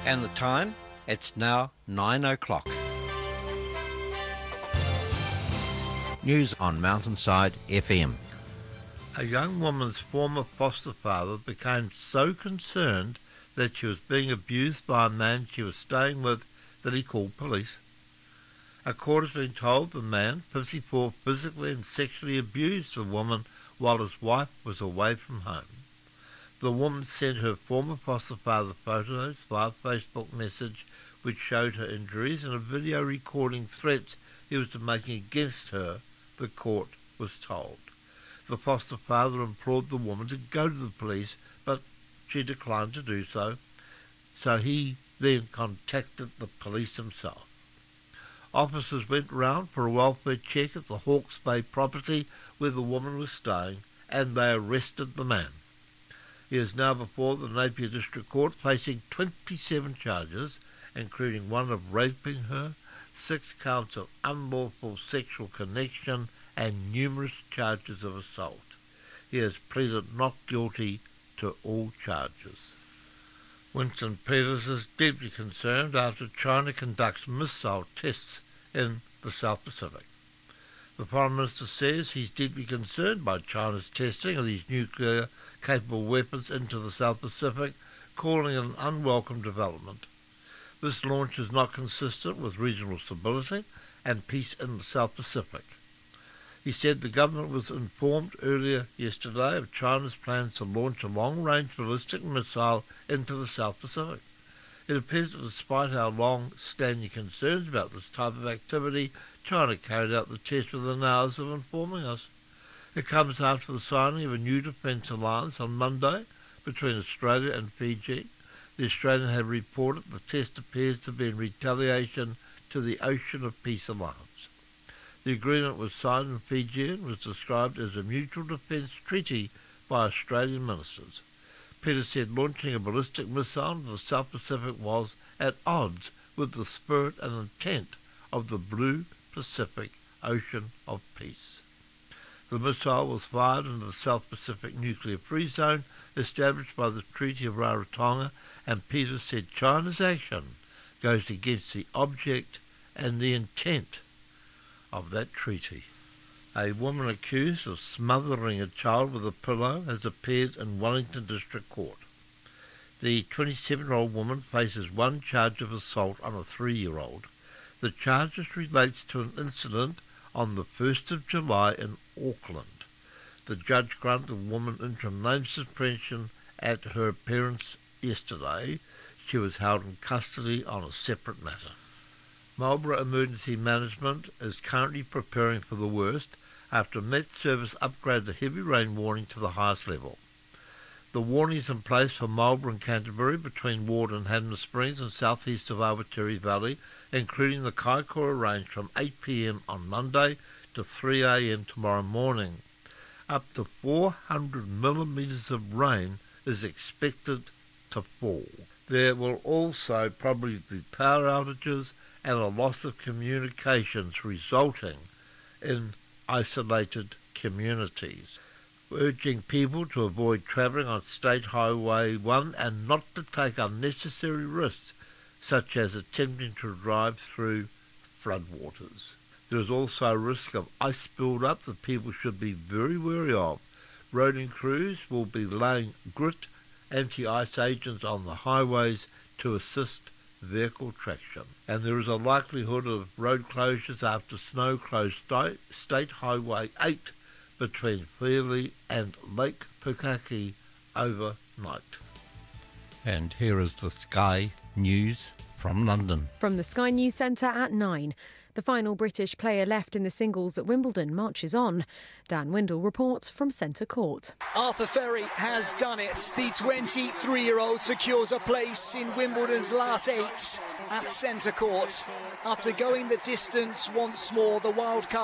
And the time? It's now 9 o'clock. News on Mountainside FM. A young woman's former foster father became so concerned that she was being abused by a man she was staying with that he called police. A court has been told the man, 54, physically and sexually abused the woman while his wife was away from home. The woman sent her former foster father photos via Facebook message which showed her injuries and a video recording threats he was making against her, the court was told. The foster father implored the woman to go to the police, but she declined to do so, so he then contacted the police himself. Officers went round for a welfare check at the Hawke's Bay property where the woman was staying, and they arrested the man. He is now before the Napier District Court facing 27 charges, including one of raping her, 6 counts of unlawful sexual connection, and numerous charges of assault. He has pleaded not guilty to all charges. Winston Peters is deeply concerned after China conducts missile tests in the South Pacific. The Prime Minister says he's deeply concerned by China's testing of these nuclear-capable weapons into the South Pacific, calling it an unwelcome development. This launch is not consistent with regional stability and peace in the South Pacific. He said the government was informed earlier yesterday of China's plans to launch a long-range ballistic missile into the South Pacific. It appears that despite our long-standing concerns about this type of activity, China carried out the test within hours of informing us. It comes after the signing of a new defence alliance on Monday between Australia and Fiji. The Australian had reported the test appears to be in retaliation to the Ocean of Peace alliance. The agreement was signed in Fiji and was described as a mutual defence treaty by Australian ministers. Peters said launching a ballistic missile into the South Pacific was at odds with the spirit and intent of the Blue Pacific Ocean of Peace. The missile was fired into the South Pacific Nuclear Free Zone established by the Treaty of Rarotonga, and Peters said China's action goes against the object and the intent of that treaty. A woman accused of smothering a child with a pillow has appeared in Wellington District Court. The 27-year-old woman faces one charge of assault on a 3-year-old. The charges relates to an incident on the 1st of July in Auckland. The judge granted the woman interim name suspension at her appearance yesterday. She was held in custody on a separate matter. Marlborough Emergency Management is currently preparing for the worst after Met Service upgraded the heavy rain warning to the highest level. The warning is in place for Marlborough and Canterbury between Ward and Hanmer Springs and southeast of Awatere Valley, including the Kaikoura Range from 8 p.m. on Monday to 3 a.m. tomorrow morning. Up to 400 millimetres of rain is expected to fall. There will also probably be power outages and a loss of communications resulting in isolated communities. We're urging people to avoid travelling on State Highway 1 and not to take unnecessary risks such as attempting to drive through floodwaters. There is also a risk of ice build-up that people should be very wary of. Roading crews will be laying grit anti-ice agents on the highways to assist vehicle traction. And there is a likelihood of road closures after snow closed State Highway 8 between Wheelie and Lake Pukaki overnight. And here is the Sky News from London. From the Sky News Centre at 9. The final British player left in the singles at Wimbledon marches on. Dan Windle reports from Centre Court. Arthur Ferry has done it. The 23-year-old secures a place in Wimbledon's last 8 at Centre Court. After going the distance once more, the wildcard